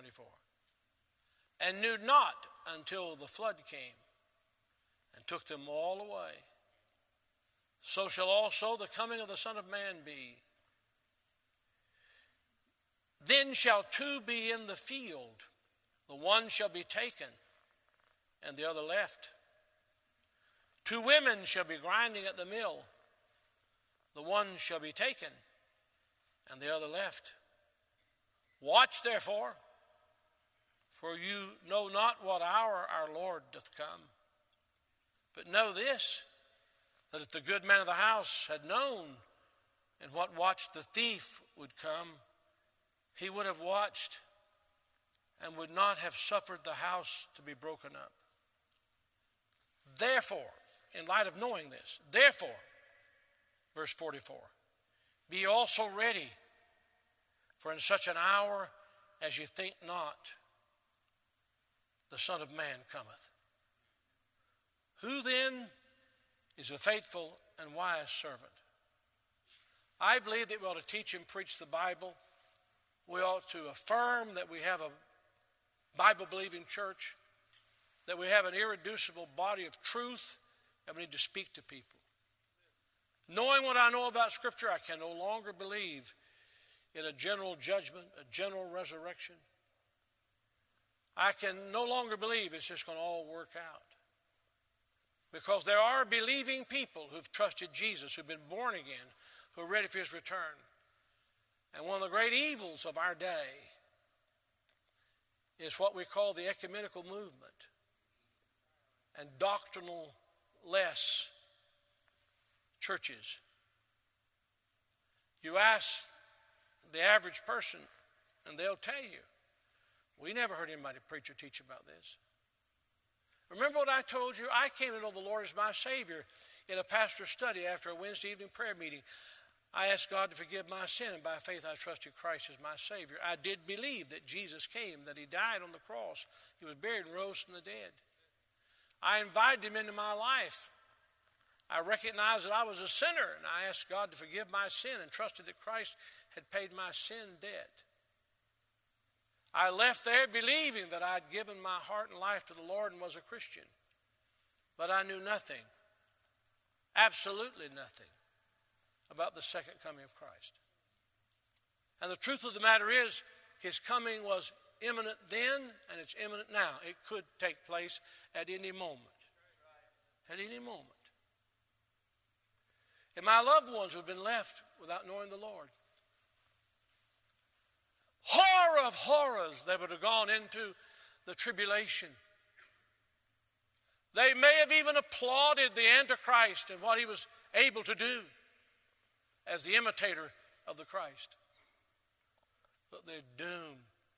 24. And knew not until the flood came and took them all away. So shall also the coming of the Son of Man be. Then shall two be in the field, the one shall be taken, and the other left. Two women shall be grinding at the mill, the one shall be taken, and the other left. Watch therefore, for you know not what hour our Lord doth come. But know this, that if the good man of the house had known in what watch the thief would come, he would have watched and would not have suffered the house to be broken up. Therefore, in light of knowing this, therefore, verse 44, be also ready, for in such an hour as you think not, the Son of Man cometh. Who then is a faithful and wise servant? I believe that we ought to teach and preach the Bible. We ought to affirm that we have a Bible-believing church, that we have an irreducible body of truth, and we need to speak to people. Knowing what I know about Scripture, I can no longer believe in a general judgment, a general resurrection. I can no longer believe it's just going to all work out. Because there are believing people who've trusted Jesus, who've been born again, who are ready for his return. And one of the great evils of our day is what we call the ecumenical movement and doctrinal-less churches. You ask the average person, and they'll tell you, we never heard anybody preach or teach about this. Remember what I told you? I came to know the Lord as my Savior in a pastor's study after a Wednesday evening prayer meeting. I asked God to forgive my sin, and by faith I trusted Christ as my Savior. I did believe that Jesus came, that he died on the cross, he was buried and rose from the dead. I invited him into my life. I recognized that I was a sinner, and I asked God to forgive my sin and trusted that Christ had paid my sin debt. I left there believing that I'd given my heart and life to the Lord and was a Christian. But I knew nothing, absolutely nothing, about the second coming of Christ. And the truth of the matter is, his coming was imminent then, and it's imminent now. It could take place at any moment. At any moment. And my loved ones have been left without knowing the Lord. Horror of horrors, they would have gone into the tribulation. They may have even applauded the Antichrist and what he was able to do as the imitator of the Christ. But their doom,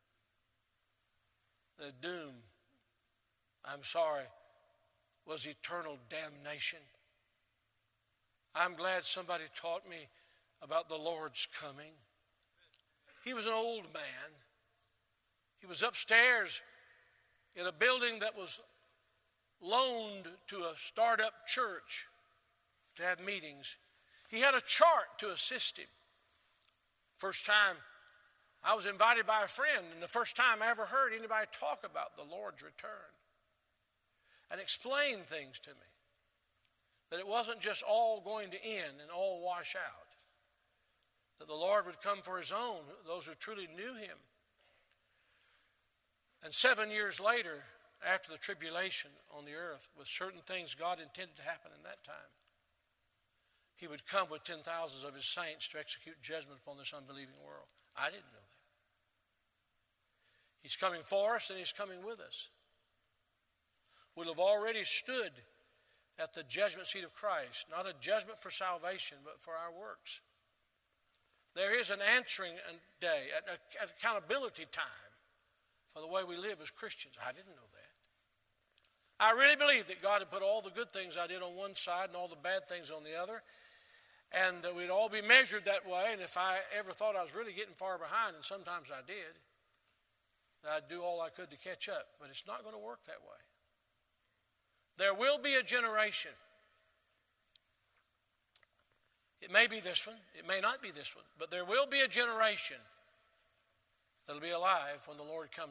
I'm sorry, was eternal damnation. I'm glad somebody taught me about the Lord's coming. He was an old man. He was upstairs in a building that was loaned to a startup church to have meetings. He had a chart to assist him. First time I was invited by a friend, and the first time I ever heard anybody talk about the Lord's return and explain things to me. That it wasn't just all going to end and all wash out. That the Lord would come for his own, those who truly knew him. And 7 years later, after the tribulation on the earth, with certain things God intended to happen in that time, he would come with 10,000 of his saints to execute judgment upon this unbelieving world. I didn't know that. He's coming for us and he's coming with us. We'll have already stood at the judgment seat of Christ, not a judgment for salvation, but for our works. There is an answering day, an accountability time for the way we live as Christians. I didn't know that. I really believe that God had put all the good things I did on one side and all the bad things on the other, and that we'd all be measured that way, and if I ever thought I was really getting far behind, and sometimes I did, I'd do all I could to catch up, but it's not going to work that way. There will be a generation. It may be this one. It may not be this one. But there will be a generation that will be alive when the Lord comes.